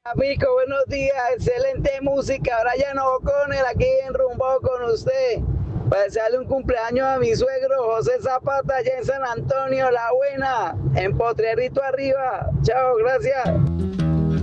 Amigo, buenos días, excelente música. Brian O'Connell aquí en Rumbo con usted. Para desearle un cumpleaños a mi suegro José Zapata allá en San Antonio, La Buena, en Potrerito Arriba. Chao, gracias.